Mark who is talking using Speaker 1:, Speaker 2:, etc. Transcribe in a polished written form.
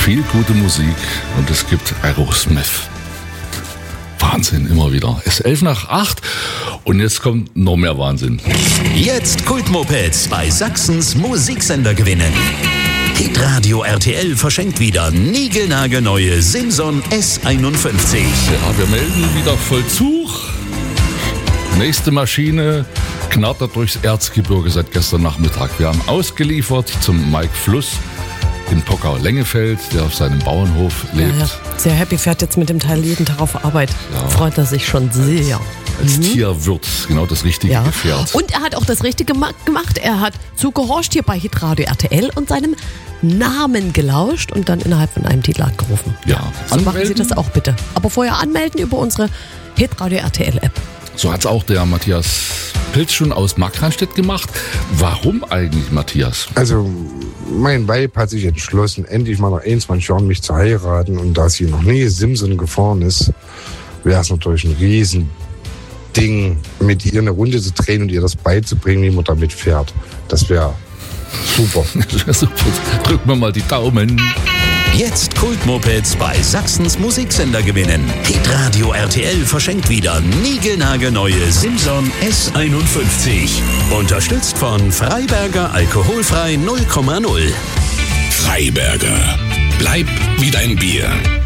Speaker 1: viel gute Musik und es gibt Aerosmith. Wahnsinn, immer wieder. Es ist 7:11 und jetzt kommt noch mehr Wahnsinn.
Speaker 2: Jetzt Kultmopeds bei Sachsens Musiksender gewinnen. Hitradio RTL verschenkt wieder niegelnagelneue Simson S51.
Speaker 1: Ja, wir melden wieder Vollzug. Nächste Maschine knattert durchs Erzgebirge seit gestern Nachmittag. Wir haben ausgeliefert zum Mike Fluss in Pockau-Lengefeld, der auf seinem Bauernhof lebt.
Speaker 3: Ja, sehr happy, fährt jetzt mit dem Teil jeden Tag auf Arbeit.
Speaker 1: Ja.
Speaker 3: Freut er sich schon sehr.
Speaker 1: Als Tierwirt, genau das richtige Gefährt.
Speaker 3: Und er hat auch das Richtige gemacht. Er hat zugehorcht hier bei Hitradio RTL und seinem Namen gelauscht und dann innerhalb von einem Titel angerufen.
Speaker 1: Ja.
Speaker 3: So machen Sie das auch bitte. Aber vorher anmelden über unsere Hitradio RTL App.
Speaker 1: So hat es auch der Matthias Pilz schon aus Markranstädt gemacht. Warum eigentlich, Matthias?
Speaker 4: Also, mein Weib hat sich entschlossen, endlich mal nach 21 Jahren mich zu heiraten. Und da sie noch nie Simson gefahren ist, wäre es natürlich ein Riesending, mit ihr eine Runde zu drehen und ihr das beizubringen, wie man damit fährt. Das wäre super.
Speaker 1: Super. Drücken wir mal die Daumen.
Speaker 2: Jetzt Kultmopeds bei Sachsens Musiksender gewinnen. Hitradio RTL verschenkt wieder niegelnagelneue Simson S51. Unterstützt von Freiberger Alkoholfrei 0,0.
Speaker 5: Freiberger. Bleib wie dein Bier.